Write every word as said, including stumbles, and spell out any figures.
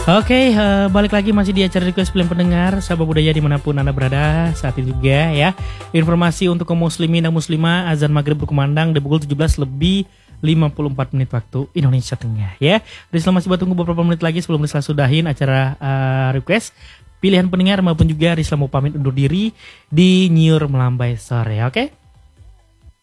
Oke, uh, balik lagi masih di acara Request Pilihan Pendengar, sahabat budaya dimanapun Anda berada saat ini juga ya. Informasi untuk kaum muslimin dan muslimah, azan maghrib berkumandang di pukul tujuh belas lebih lima puluh empat menit waktu Indonesia Tengah ya. Rizal masih buat tunggu beberapa menit lagi sebelum Rizal sudahin acara uh, Request Pilihan Pendengar maupun juga Rizal mau pamit undur diri di Nyur Melambai sore, oke?